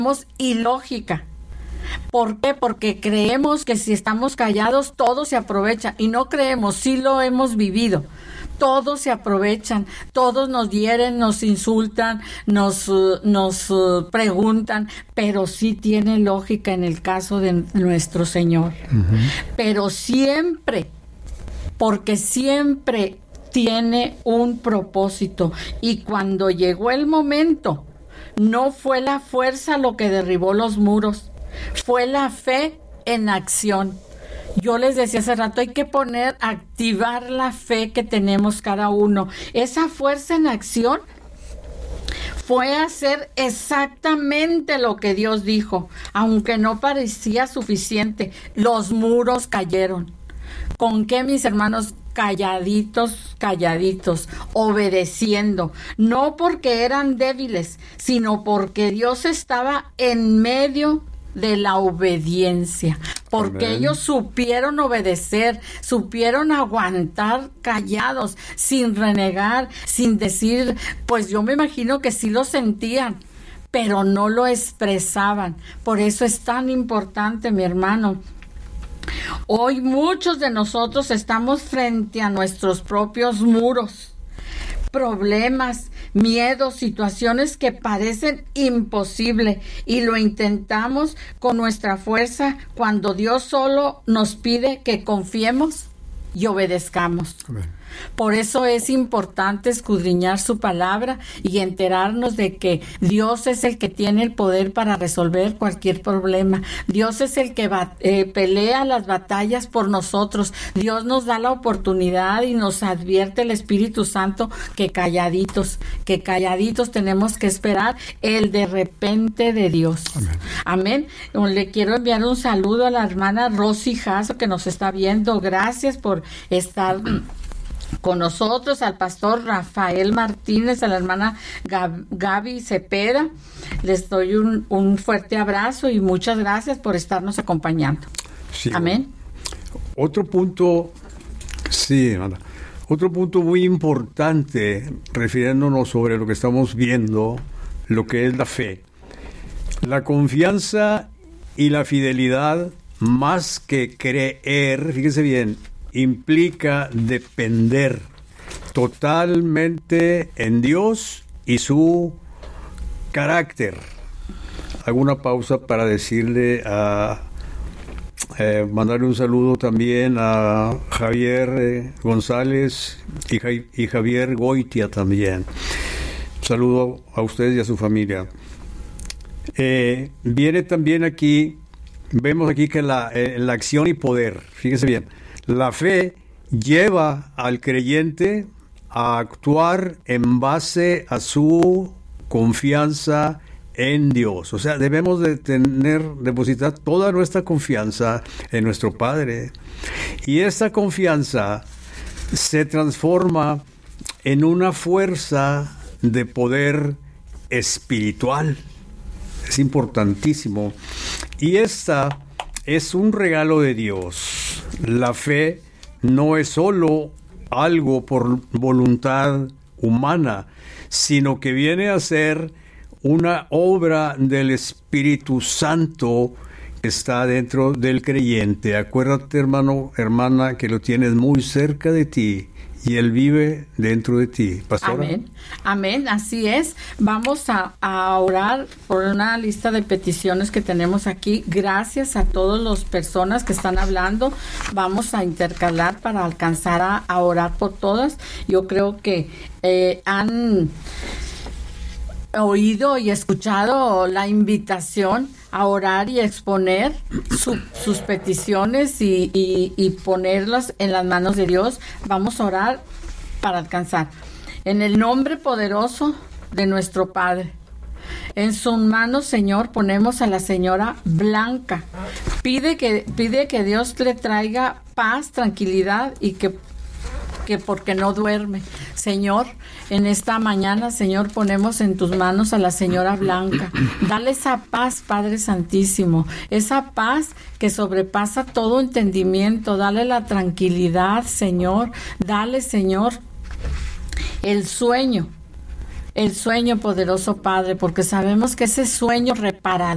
ilógica. ¿Por qué? Porque creemos que si estamos callados todo se aprovecha, y no creemos, sí lo hemos vivido. Todos se aprovechan, todos nos hieren, nos insultan, nos preguntan, pero sí tiene lógica en el caso de nuestro Señor. Uh-huh. Pero siempre, porque siempre tiene un propósito, y cuando llegó el momento, no fue la fuerza lo que derribó los muros, fue la fe en acción. Yo les decía hace rato, hay que activar la fe que tenemos cada uno. Esa fuerza en acción fue hacer exactamente lo que Dios dijo, aunque no parecía suficiente. Los muros cayeron. ¿Con qué, mis hermanos? Calladitos, obedeciendo, no porque eran débiles, sino porque Dios estaba en medio de la obediencia, porque Amén. Ellos supieron obedecer, supieron aguantar callados, sin renegar, sin decir, pues yo me imagino que sí lo sentían, pero no lo expresaban. Por eso es tan importante, mi hermano. Hoy muchos de nosotros estamos frente a nuestros propios muros, problemas, miedos, situaciones que parecen imposibles, y lo intentamos con nuestra fuerza cuando Dios solo nos pide que confiemos y obedezcamos. Amén. Por eso es importante escudriñar su palabra y enterarnos de que Dios es el que tiene el poder para resolver cualquier problema. Dios es el que pelea las batallas por nosotros. Dios nos da la oportunidad y nos advierte el Espíritu Santo que calladitos tenemos que esperar el de repente de Dios. Amén. Amén. Le quiero enviar un saludo a la hermana Rosy Jasso, que nos está viendo. Gracias por estar con nosotros, al pastor Rafael Martínez, a la hermana Gaby Cepeda. Les doy un fuerte abrazo y muchas gracias por estarnos acompañando. Sí. Amén. Otro punto muy importante, refiriéndonos sobre lo que estamos viendo, lo que es la fe. La confianza y la fidelidad, más que creer, fíjese bien, implica depender totalmente en Dios y su carácter. Hago una pausa para decirle mandarle un saludo también a Javier González y Javier Goitia también. Saludo a ustedes y a su familia. Viene también aquí, vemos aquí que la acción y poder, fíjese bien, la fe lleva al creyente a actuar en base a su confianza en Dios. O sea, debemos de depositar toda nuestra confianza en nuestro Padre. Y esta confianza se transforma en una fuerza de poder espiritual. Es importantísimo. Y esta es un regalo de Dios. La fe no es solo algo por voluntad humana, sino que viene a ser una obra del Espíritu Santo que está dentro del creyente. Acuérdate, hermano, hermana, que lo tienes muy cerca de ti y Él vive dentro de ti. Pastora. Amén, amén, así es. Vamos a orar por una lista de peticiones que tenemos aquí. Gracias a todas las personas que están hablando. Vamos a intercalar para alcanzar a orar por todas. Yo creo que han oído y escuchado la invitación a orar y exponer sus peticiones y ponerlas en las manos de Dios. Vamos a orar para alcanzar. En el nombre poderoso de nuestro Padre, en sus manos, Señor, ponemos a la señora Blanca. Pide que Dios le traiga paz, tranquilidad y que porque no duerme. Señor, en esta mañana, Señor, ponemos en tus manos a la señora Blanca. Dale esa paz, Padre Santísimo, esa paz que sobrepasa todo entendimiento. Dale la tranquilidad, Señor. Dale, Señor, el sueño, poderoso Padre, porque sabemos que ese sueño reparador